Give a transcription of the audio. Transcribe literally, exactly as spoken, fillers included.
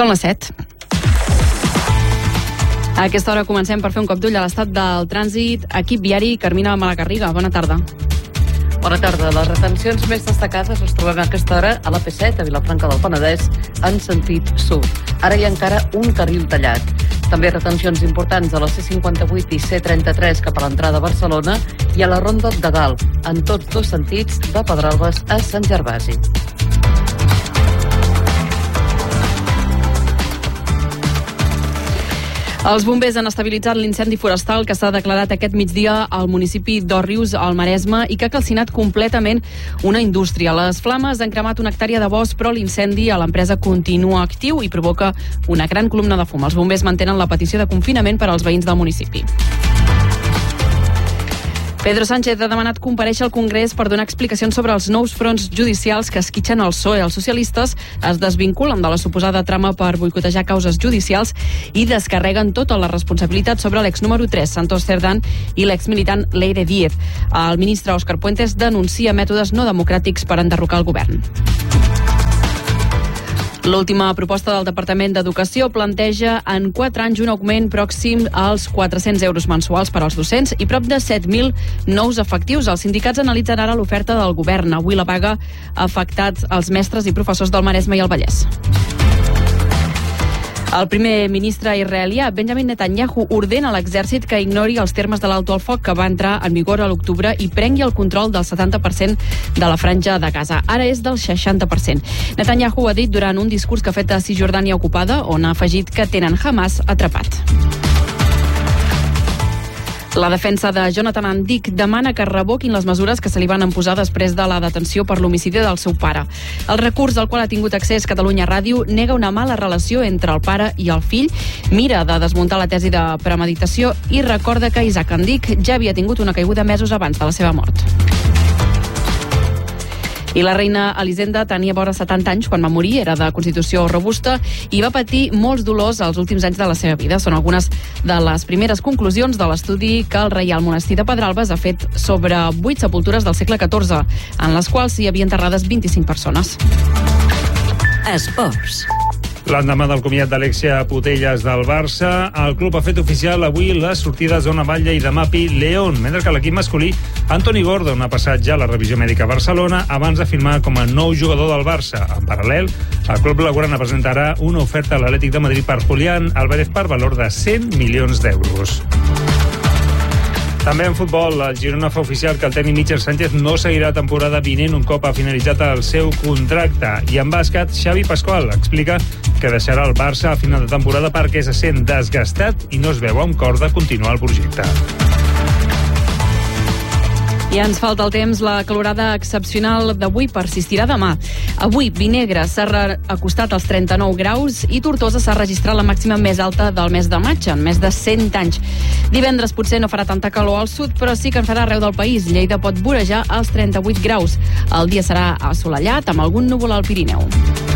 Són les set. A aquesta hora comencem per fer un cop d'ull a l'estat del trànsit. Equip viari, Carmina Malagarriga, bona tarda. Bona tarda. Les retencions més destacades les trobem a aquesta hora a la P set, a Vilafranca del Penedès, en sentit sud. Ara hi ha encara un carril tallat. També retencions importants a la C cinquanta-vuit i C trenta-tres cap a l'entrada a Barcelona i a la Ronda de Dalt, en tots dos sentits, de Pedralbes a Sant Gervasi. Els bombers han estabilitzat l'incendi forestal que s'ha declarat aquest migdia al municipi d'Òrrius, al Maresme, i que ha calcinat completament una indústria. Les flames han cremat una hectàrea de bosc, però l'incendi a l'empresa continua actiu i provoca una gran columna de fum. Els bombers mantenen la petició de confinament per als veïns del municipi. Pedro Sánchez ha demanat comparèixer al Congrés per donar explicacions sobre els nous fronts judicials que esquitxen el P S O E. Els socialistes es desvinculen de la suposada trama per boicotejar causes judicials i descarreguen tota la responsabilitat sobre l'ex número tres, Santos Cerdán, i l'ex-militant Leire Díez. El ministre Òscar Puentes denuncia mètodes no democràtics per enderrocar el govern. L'última proposta del Departament d'Educació planteja en quatre anys un augment pròxim als quatre-cents euros mensuals per als docents i prop de set mil nous efectius. Els sindicats analitzen ara l'oferta del govern. Avui la vaga ha afectat els mestres i professors del Maresme i el Vallès. El primer ministre israelià, Benjamin Netanyahu, ordena a l'exèrcit que ignori els termes de l'alto al foc que va entrar en vigor a l'octubre i prengui el control del setanta per cent de la franja de Gaza. Ara és del seixanta per cent. Netanyahu ha dit durant un discurs que ha fet a Cisjordània ocupada, on ha afegit que tenen Hamas atrapat. La defensa de Jonathan Andic demana que revoquin les mesures que se li van imposar després de la detenció per l'homicidi del seu pare. El recurs al qual ha tingut accés Catalunya Ràdio nega una mala relació entre el pare i el fill, mira de desmuntar la tesi de premeditació i recorda que Isaac Andic ja havia tingut una caiguda mesos abans de la seva mort. I la reina Elisenda tenia vora setanta anys quan va morir, era de constitució robusta i va patir molts dolors els últims anys de la seva vida. Són algunes de les primeres conclusions de l'estudi que el Reial Monestir de Pedralbes ha fet sobre vuit sepultures del segle catorze, en les quals hi havia enterrades vint-i-cinc persones. Esports. L'endemà del comiat d'Alexia Putellas del Barça, el club ha fet oficial avui la sortida a Zona Batlle i de Mapi León, mentre que l'equip masculí, Anthony Gordon, ha passat ja la revisió mèdica a Barcelona abans de firmar com a nou jugador del Barça. En paral·lel, el club blaugrana presentarà una oferta a l'Atlètic de Madrid per Julián Álvarez per valor de cent milions d'euros. També en futbol, el Girona fa oficial que el tècnic Michel Sánchez no seguirà temporada vinent un cop ha finalitzat el seu contracte. I en bàsquet, Xavi Pascual explica que deixarà el Barça a final de temporada perquè se sent desgastat i no es veu amb cor de continuar el projecte. I ens falta el temps. La calorada excepcional d'avui persistirà demà. Avui, Vinebre s'ha acostat als trenta-nou graus i Tortosa s'ha registrat la màxima més alta del mes de maig, en més de cent anys. Divendres potser no farà tanta calor al sud, però sí que en farà arreu del país. Lleida pot vorejar als trenta-vuit graus. El dia serà assolellat, amb algun núvol al Pirineu.